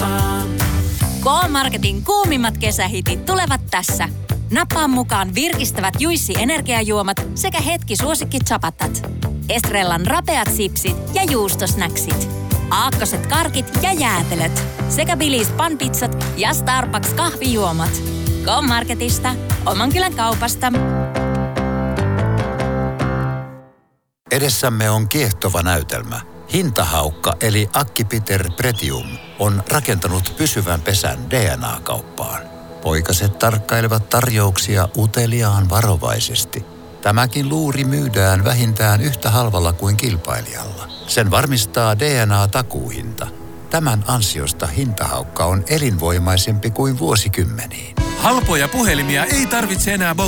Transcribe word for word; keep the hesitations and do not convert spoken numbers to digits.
K-Marketin kuumimmat kesähitit tulevat tässä. Nappaa mukaan virkistävät Juicy energiajuomat sekä hetki suosikki chapatat. Estrellan rapeat sipsit ja juustosnäksit. Aakkoset karkit ja jäätelöt. Sekä Billy's panpizzat ja Starbucks kahvijuomat. K-Marketista, oman kylän kaupasta. Edessämme on kiehtova näytelmä. Hintahaukka eli Akki-Peter Pretium on rakentanut pysyvän pesän D N A-kauppaan. Poikaset tarkkailevat tarjouksia uteliaan varovaisesti. Tämäkin luuri myydään vähintään yhtä halvalla kuin kilpailijalla. Sen varmistaa D N A-takuuhinta. Tämän ansiosta hintahaukka on elinvoimaisempi kuin vuosikymmeniin. Halpoja puhelimia ei tarvitse enää